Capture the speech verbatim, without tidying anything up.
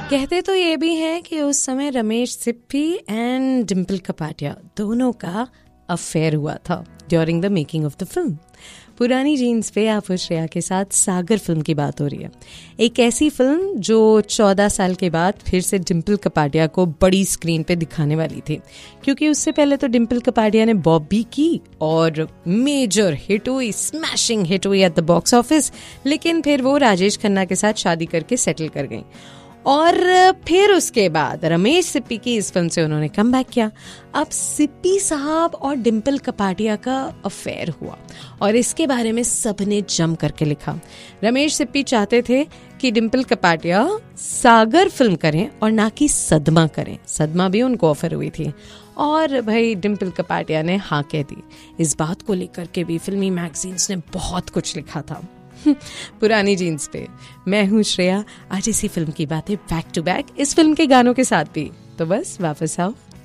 कहते तो ये भी हैं कि उस समय रमेश सिप्पी एंड डिम्पल कपाडिया दोनों का अफेयर हुआ था during the making of the film. पुरानी जीन्स पे आप श्रेया के साथ सागर फिल्म की बात हो रही है। एक ऐसी फिल्म जो चौदह साल के बाद फिर से डिम्पल कपाडिया को बड़ी स्क्रीन पे दिखाने वाली थी, क्योंकि उससे पहले तो डिम्पल कपाडिया ने बॉब भी की और मेजर हिट हुई, स्मैशिंग हिट हुई एट द बॉक्स ऑफिस, लेकिन फिर वो राजेश खन्ना के साथ शादी करके सेटल कर गई और फिर उसके बाद रमेश सिप्पी की इस फिल्म से उन्होंने कम बैक किया। अब सिप्पी साहब और डिम्पल कपाडिया का अफेयर हुआ और इसके बारे में सबने जम करके लिखा। रमेश सिप्पी चाहते थे कि डिम्पल कपाडिया सागर फिल्म करें और ना कि सदमा करें। सदमा भी उनको ऑफर हुई थी और भाई डिम्पल कपाडिया ने हाँ कह दी। इस बात को लेकर के भी फिल्मी मैगजीन्स ने बहुत कुछ लिखा था। पुरानी जीन्स पे मैं हूँ श्रेया, आज इसी फिल्म की बातें बैक टू बैक, इस फिल्म के गानों के साथ भी। तो बस वापस आओ